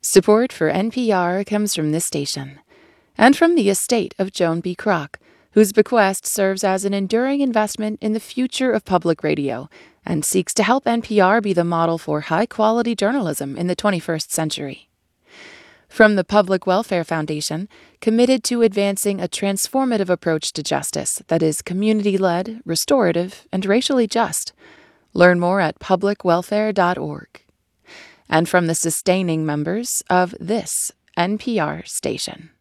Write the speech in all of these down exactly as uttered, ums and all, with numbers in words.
Support for N P R comes from this station and from the estate of Joan B. Kroc, whose bequest serves as an enduring investment in the future of public radio and seeks to help N P R be the model for high-quality journalism in the twenty-first century. From the Public Welfare Foundation, committed to advancing a transformative approach to justice that is community-led, restorative, and racially just. Learn more at public welfare dot org. And from the sustaining members of this N P R station.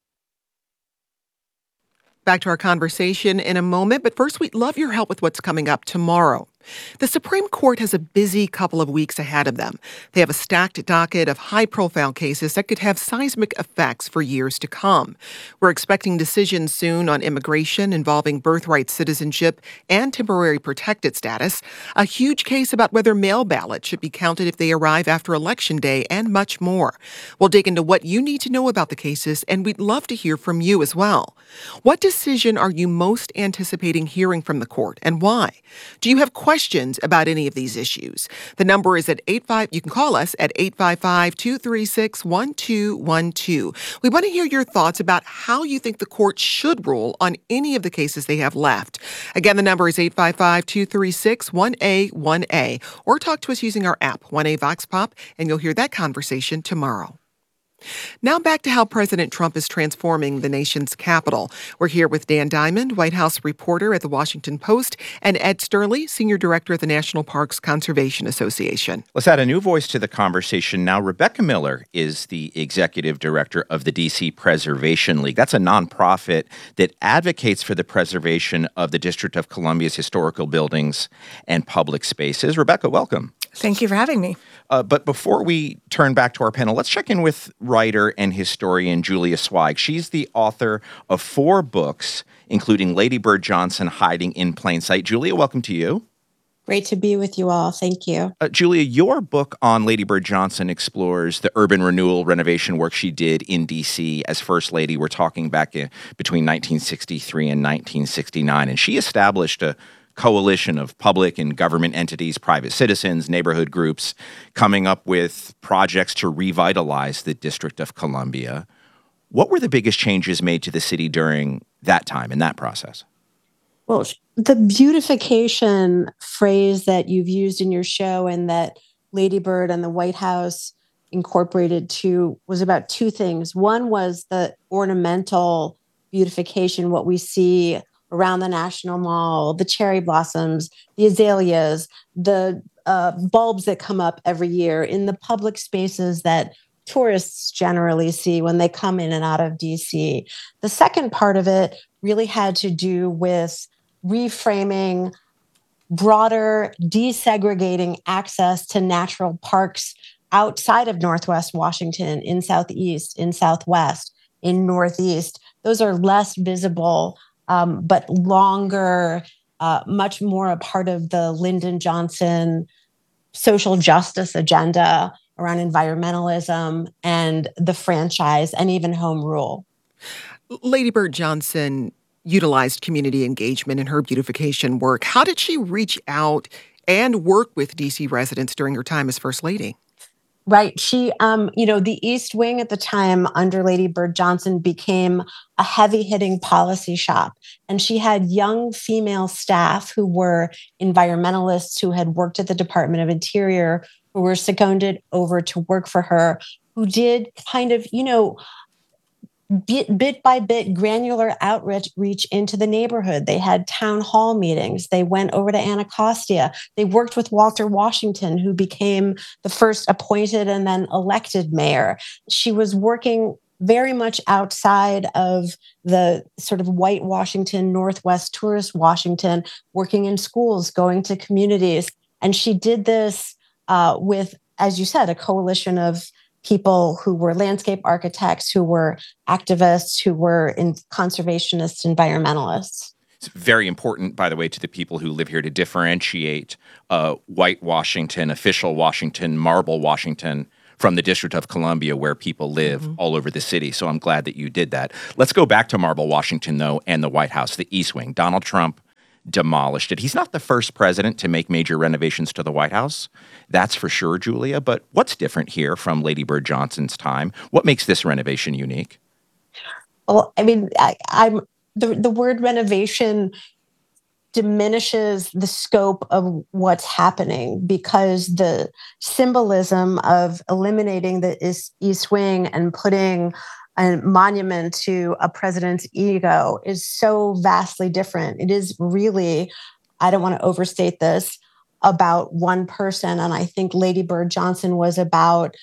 Back to our conversation in a moment, but first we'd love your help with what's coming up tomorrow. The Supreme Court has a busy couple of weeks ahead of them. They have a stacked docket of high-profile cases that could have seismic effects for years to come. We're expecting decisions soon on immigration involving birthright citizenship and temporary protected status, a huge case about whether mail ballots should be counted if they arrive after Election Day, and much more. We'll dig into what you need to know about the cases, and we'd love to hear from you as well. What decision are you most anticipating hearing from the court, and why? Do you have questions? Questions about any of these issues? The number is at eight five. You can call us at eight five five, two three six, one two one two. We want to hear your thoughts about how you think the court should rule on any of the cases they have left. Again, the number is eight five five, two three six, one A one A, or talk to us using our app, one A Vox Pop, and you'll hear that conversation tomorrow. Now back to how President Trump is transforming the nation's capital. We're here with Dan Diamond, White House reporter at The Washington Post, and Ed Sterly, senior director at the National Parks Conservation Association. Let's add a new voice to the conversation now. Rebecca Miller is the executive director of the D C Preservation League. That's a nonprofit that advocates for the preservation of the District of Columbia's historical buildings and public spaces. Rebecca, welcome. Thank you for having me. Uh, but before we turn back to our panel, let's check in with writer and historian Julia Zweig. She's the author of four books, including Lady Bird Johnson, Hiding in Plain Sight. Julia, welcome to you. Great to be with you all. Thank you. Uh, Julia, your book on Lady Bird Johnson explores the urban renewal renovation work she did in D C as First Lady. We're talking back in, between nineteen sixty-three and nineteen sixty-nine. And she established a coalition of public and government entities, private citizens, neighborhood groups, coming up with projects to revitalize the District of Columbia. What were the biggest changes made to the city during that time, in that process? Well, the beautification phrase that you've used in your show and that Lady Bird and the White House incorporated to was about two things. One was the ornamental beautification, what we see around the National Mall, the cherry blossoms, the azaleas, the uh, bulbs that come up every year in the public spaces that tourists generally see when they come in and out of D C. The second part of it really had to do with reframing broader, desegregating access to natural parks outside of Northwest Washington, in Southeast, in Southwest, in Northeast. Those are less visible Um, but longer, uh, much more a part of the Lyndon Johnson social justice agenda around environmentalism and the franchise and even home rule. Lady Bird Johnson utilized community engagement in her beautification work. How did she reach out and work with D C residents during her time as First Lady? Right. She, um, you know, the East Wing at the time under Lady Bird Johnson became a heavy-hitting policy shop. And she had young female staff who were environmentalists who had worked at the Department of Interior, who were seconded over to work for her, who did kind of, you know, bit, bit by bit granular outreach into the neighborhood. They had town hall meetings. They went over to Anacostia. They worked with Walter Washington, who became the first appointed and then elected mayor. She was working very much outside of the sort of white Washington, Northwest tourist Washington, working in schools, going to communities. And she did this uh, with, as you said, a coalition of people who were landscape architects, who were activists, who were in conservationists, environmentalists. It's very important, by the way, to the people who live here to differentiate uh, white Washington, official Washington, marble Washington from the District of Columbia, where people live mm-hmm. all over the city. So I'm glad that you did that. Let's go back to marble Washington, though, and the White House, the East Wing. Donald Trump demolished it. He's not the first president to make major renovations to the White House. That's for sure, Julia. But what's different here from Lady Bird Johnson's time? What makes this renovation unique? Well, I mean, I, I'm the the word renovation diminishes the scope of what's happening, because the symbolism of eliminating the East Wing and putting a monument to a president's ego is so vastly different. It is really, I don't want to overstate this, about one person. And I think Lady Bird Johnson was about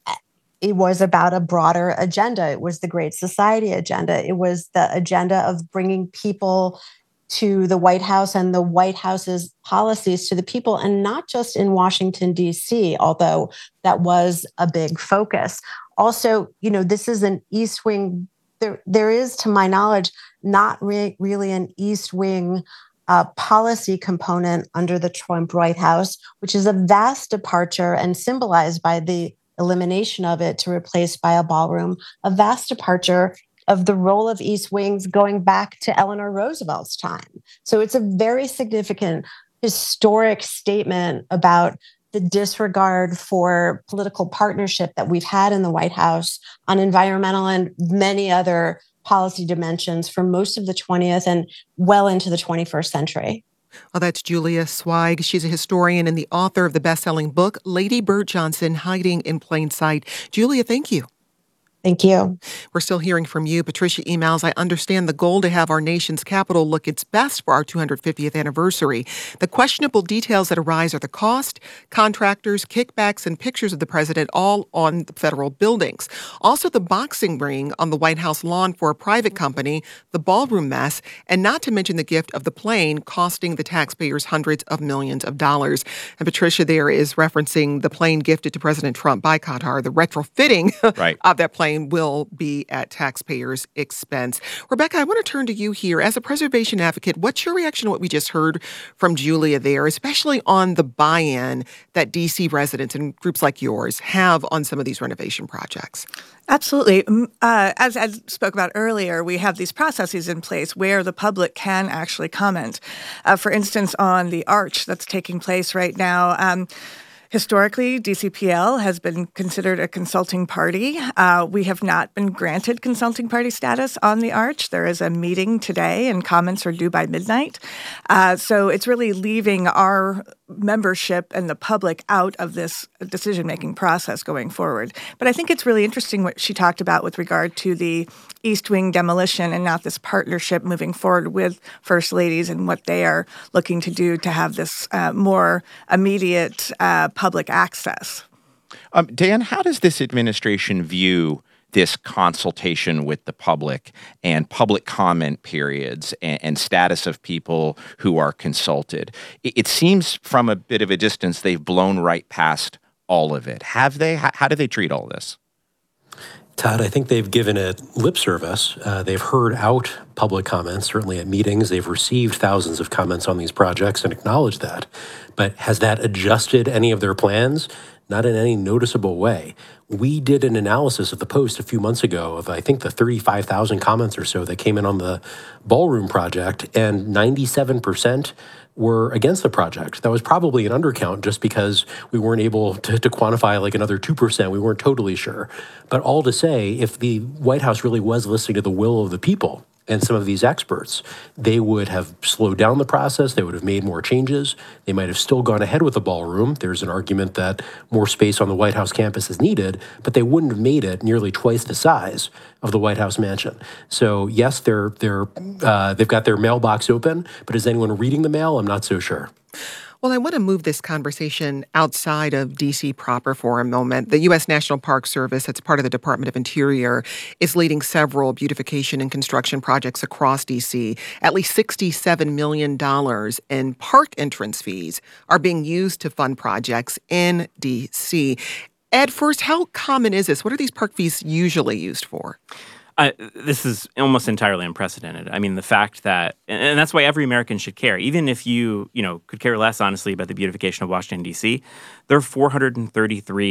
It was about a broader agenda. It was the Great Society agenda. It was the agenda of bringing people to the White House and the White House's policies to the people, and not just in Washington, D C, although that was a big focus. Also, you know, this is an East Wing. There, there is, to my knowledge, not re- really an East Wing uh, policy component under the Trump White House, which is a vast departure and symbolized by the elimination of it to replace by a ballroom, a vast departure of the role of East Wings going back to Eleanor Roosevelt's time. So it's a very significant historic statement about the disregard for political partnership that we've had in the White House on environmental and many other policy dimensions for most of the twentieth and well into the twenty-first century. Well, that's Julia Zweig. She's a historian and the author of the best-selling book, Lady Bird Johnson, Hiding in Plain Sight. Julia, thank you. Thank you. We're still hearing from you. Patricia emails, I understand the goal to have our nation's capital look its best for our two hundred fiftieth anniversary. The questionable details that arise are the cost, contractors, kickbacks, and pictures of the president all on the federal buildings. Also, the boxing ring on the White House lawn for a private company, the ballroom mess, and not to mention the gift of the plane costing the taxpayers hundreds of millions of dollars. And Patricia there is referencing the plane gifted to President Trump by Qatar. The retrofitting right. of that plane will be at taxpayers' expense. Rebecca, I want to turn to you here. As a preservation advocate, what's your reaction to what we just heard from Julia there, especially on the buy-in that D C residents and groups like yours have on some of these renovation projects? Absolutely. Uh, as I spoke about earlier, we have these processes in place where the public can actually comment. Uh, for instance, on the arch that's taking place right now, um, historically, D C P L has been considered a consulting party. Uh, we have not been granted consulting party status on the arch. There is a meeting today, and comments are due by midnight. Uh, so it's really leaving our membership and the public out of this decision-making process going forward. But I think it's really interesting what she talked about with regard to the East Wing demolition and not this partnership moving forward with First Ladies and what they are looking to do to have this uh, more immediate uh, public access. Um, Dan, how does this administration view this consultation with the public and public comment periods and, and status of people who are consulted? It, it seems from a bit of a distance they've blown right past all of it. Have they? How, how do they treat all this? Todd, I think they've given it lip service. Uh, they've heard out public comments, certainly at meetings. They've received thousands of comments on these projects and acknowledged that. But has that adjusted any of their plans? Not in any noticeable way. We did an analysis of the Post a few months ago of, I think, the thirty-five thousand comments or so that came in on the ballroom project, and ninety-seven percent were against the project. That was probably an undercount just because we weren't able to, to quantify like another two percent. We weren't totally sure. But all to say, if the White House really was listening to the will of the people and some of these experts, they would have slowed down the process. They would have made more changes. They might have still gone ahead with the ballroom. There's an argument that more space on the White House campus is needed, but they wouldn't have made it nearly twice the size of the White House mansion. So yes, they're they're uh, they've got their mailbox open, but is anyone reading the mail? I'm not so sure. Well, I want to move this conversation outside of D C proper for a moment. The U S National Park Service, that's part of the Department of Interior, is leading several beautification and construction projects across D C. At least sixty-seven million dollars in park entrance fees are being used to fund projects in D C. Ed, first, how common is this? What are these park fees usually used for? Uh, this is almost entirely unprecedented. I mean, the fact that, and that's why every American should care, even if you, you know, could care less, honestly, about the beautification of Washington, D C, there are four hundred thirty-three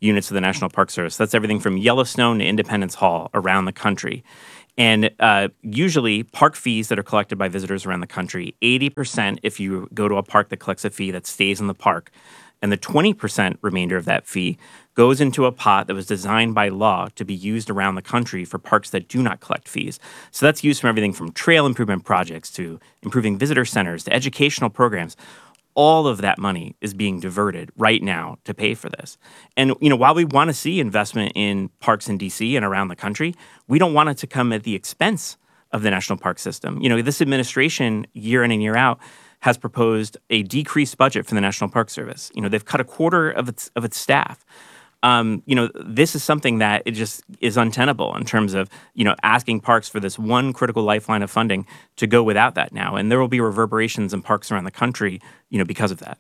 units of the National Park Service. That's everything from Yellowstone to Independence Hall around the country. And uh, usually park fees that are collected by visitors around the country, eighty percent if you go to a park that collects a fee that stays in the park, and the twenty percent remainder of that fee goes into a pot that was designed by law to be used around the country for parks that do not collect fees. So that's used from everything from trail improvement projects to improving visitor centers to educational programs. All of that money is being diverted right now to pay for this. And, you know, while we want to see investment in parks in D C and around the country, we don't want it to come at the expense of the national park system. You know, this administration, year in and year out, has proposed a decreased budget for the National Park Service. You know, they've cut a quarter of its of its staff. Um, you know, this is something that it just is untenable in terms of, you know, asking parks for this one critical lifeline of funding to go without that now. And there will be reverberations in parks around the country, you know, because of that.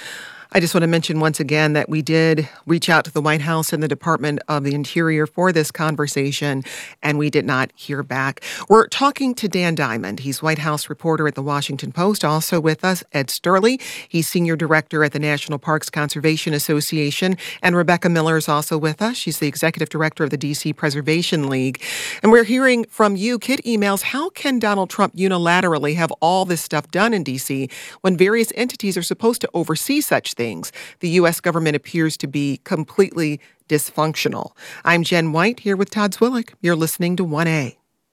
I just want to mention once again that we did reach out to the White House and the Department of the Interior for this conversation, and we did not hear back. We're talking to Dan Diamond. He's White House reporter at The Washington Post. Also with us, Ed Sterly. He's senior director at the National Parks Conservation Association. And Rebecca Miller is also with us. She's the executive director of the D C Preservation League. And we're hearing from you, Kid emails, how can Donald Trump unilaterally have all this stuff done in D C when various entities are supposed to oversee such things? The U S government appears to be completely dysfunctional. I'm Jen White here with Todd Zwillich. You're listening to one A.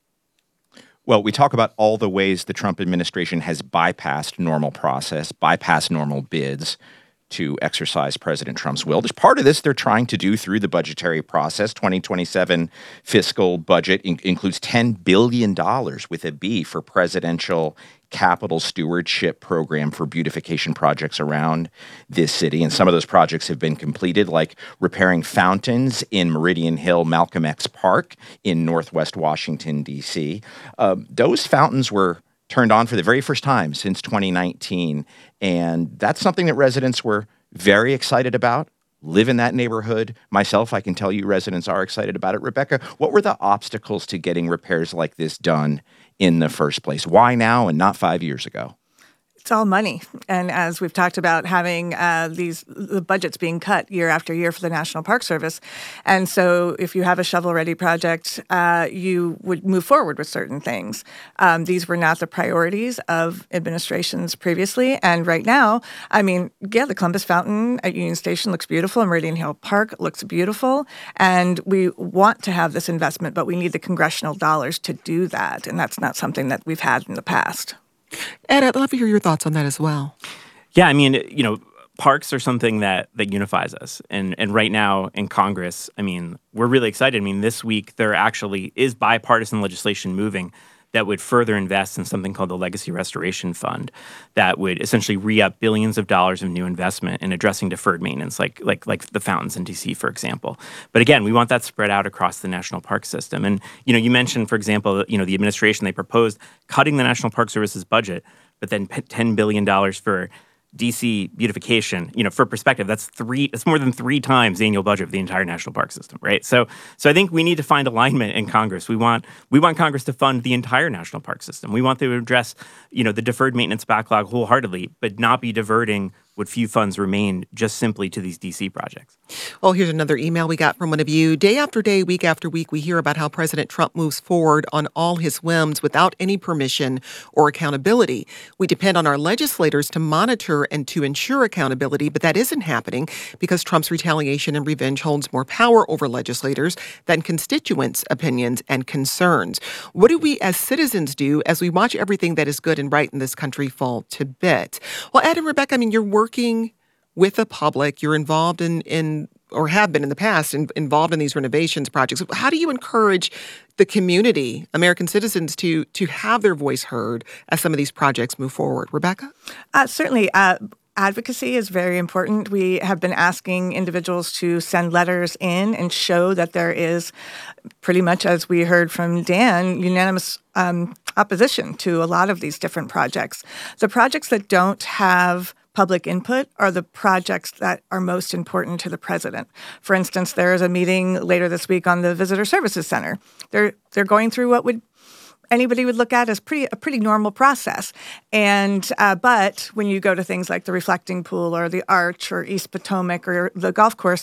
Well, we talk about all the ways the Trump administration has bypassed normal process, bypassed normal bids to exercise President Trump's will. There's part of this they're trying to do through the budgetary process. twenty twenty-seven fiscal budget in- includes ten billion dollars with a B for presidential capital stewardship program for beautification projects around this city. And some of those projects have been completed, like repairing fountains in Meridian Hill Malcolm X Park in Northwest Washington, D C. Uh, those fountains were turned on for the very first time since twenty nineteen. And that's something that residents were very excited about. Live in that neighborhood. Myself, I can tell you residents are excited about it. Rebecca, what were the obstacles to getting repairs like this done in the first place? Why now and not five years ago? It's all money. And as we've talked about, having uh, these the budgets being cut year after year for the National Park Service. And so if you have a shovel-ready project, uh, you would move forward with certain things. Um, these were not the priorities of administrations previously. And right now, I mean, yeah, the Columbus Fountain at Union Station looks beautiful. And Meridian Hill Park looks beautiful. And we want to have this investment, but we need the congressional dollars to do that. And that's not something that we've had in the past. Ed, I'd love to hear your thoughts on that as well. Yeah, I mean, you know, parks are something that that unifies us. And and right now in Congress, I mean, we're really excited. I mean, this week there actually is bipartisan legislation moving that would further invest in something called the Legacy Restoration Fund that would essentially re-up billions of dollars of new investment in addressing deferred maintenance, like like like the fountains in D C, for example. But again, we want that spread out across the national park system. And, you know, you mentioned, for example, you know, the administration, they proposed cutting the National Park Service's budget, but then ten billion dollars for D C beautification. You know, for perspective, that's three. That's more than three times the annual budget of the entire national park system, right? So, so I think we need to find alignment in Congress. We want we want Congress to fund the entire national park system. We want to address, you know, the deferred maintenance backlog wholeheartedly, but not be diverting what few funds remain just simply to these D C projects. Well, here's another email we got from one of you. Day after day, week after week, we hear about how President Trump moves forward on all his whims without any permission or accountability. We depend on our legislators to monitor and to ensure accountability, but that isn't happening because Trump's retaliation and revenge holds more power over legislators than constituents' opinions and concerns. What do we as citizens do as we watch everything that is good and right in this country fall to bits? Well, Ed and Rebecca, I mean, you're working with the public, you're involved in, in or have been in the past, in, involved in these renovations projects. How do you encourage the community, American citizens, to to have their voice heard as some of these projects move forward? Rebecca? Uh, certainly. Uh, advocacy is very important. We have been asking individuals to send letters in and show that there is, pretty much as we heard from Dan, unanimous um, opposition to a lot of these different projects. The projects that don't have public input are the projects that are most important to the president. For instance, there is a meeting later this week on the Visitor Services Center. They're they're going through what would anybody would look at as pretty a pretty normal process. And uh, but when you go to things like the reflecting pool or the arch or East Potomac or the golf course,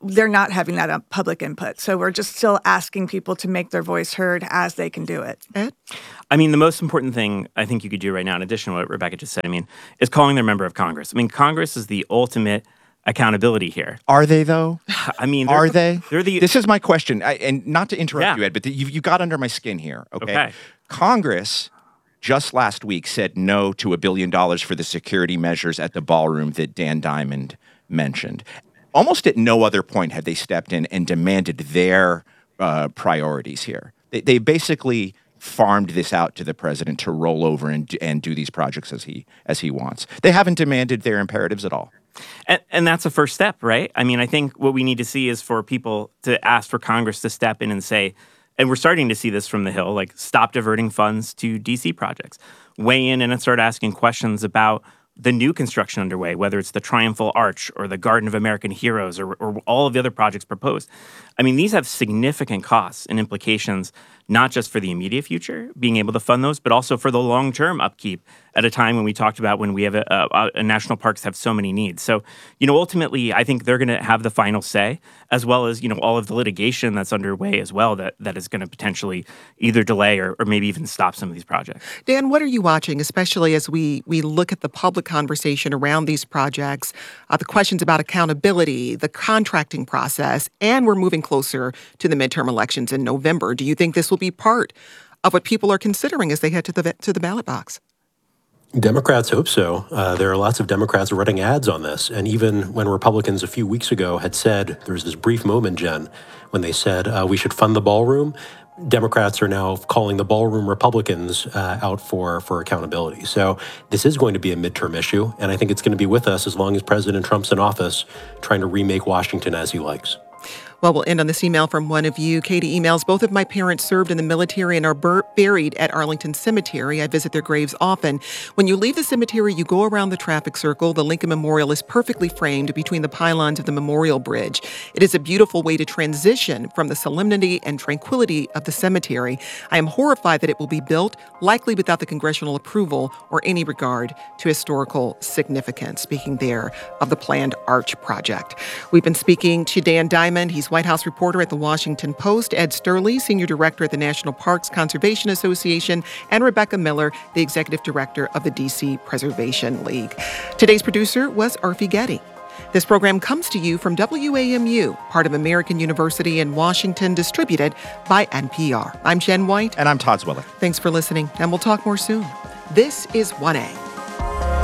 they're not having that uh, public input. So we're just still asking people to make their voice heard as they can do it. Ed? I mean, the most important thing I think you could do right now, in addition to what Rebecca just said, I mean, is calling their member of Congress. I mean, Congress is the ultimate accountability here. Are they, though? I mean, are the, they? They're the. This is my question, I, and not to interrupt Yeah. you, Ed, but the, you you got under my skin here. Okay? Okay. Congress just last week said no to a billion dollars for the security measures at the ballroom that Dan Diamond mentioned. Almost at no other point had they stepped in and demanded their uh, priorities here. They, they basically farmed this out to the president to roll over and and do these projects as he as he wants. They haven't demanded their imperatives at all. And, and that's a first step, right? I mean, I think what we need to see is for people to ask for Congress to step in and say, and we're starting to see this from the Hill, like stop diverting funds to D C projects, weigh in and start asking questions about the new construction underway, whether it's the Triumphal Arch or the Garden of American Heroes or, or all of the other projects proposed. I mean, these have significant costs and implications, not just for the immediate future, being able to fund those, but also for the long-term upkeep at a time when we talked about when we have a, a, a national parks have so many needs. So, you know, ultimately, I think they're going to have the final say, as well as, you know, all of the litigation that's underway as well that, that is going to potentially either delay or, or maybe even stop some of these projects. Dan, what are you watching, especially as we, we look at the public conversation around these projects, uh, the questions about accountability, the contracting process, and we're moving closer to the midterm elections in November. Do you think this will be part of what people are considering as they head to the to the ballot box? Democrats hope so. Uh, there are lots of Democrats running ads on this. And even when Republicans a few weeks ago had said, there was this brief moment, Jen, when they said uh, we should fund the ballroom, Democrats are now calling the ballroom Republicans uh, out for, for accountability. So this is going to be a midterm issue. And I think it's going to be with us as long as President Trump's in office, trying to remake Washington as he likes. Well, we'll end on this email from one of you. Katie emails, both of my parents served in the military and are bur- buried at Arlington Cemetery. I visit their graves often. When you leave the cemetery, you go around the traffic circle. The Lincoln Memorial is perfectly framed between the pylons of the Memorial Bridge. It is a beautiful way to transition from the solemnity and tranquility of the cemetery. I am horrified that it will be built, likely without the congressional approval or any regard to historical significance. Speaking there of the planned Arch project. We've been speaking to Dan Diamond. He's White House reporter at the Washington Post, Ed Sturley, senior director at the National Parks Conservation Association, and Rebecca Miller, the executive director of the D C Preservation League. Today's producer was Arfi Getty. This program comes to you from W A M U, part of American University in Washington, distributed by N P R. I'm Jen White. And I'm Todd Zwillich. Thanks for listening, and we'll talk more soon. This is one A.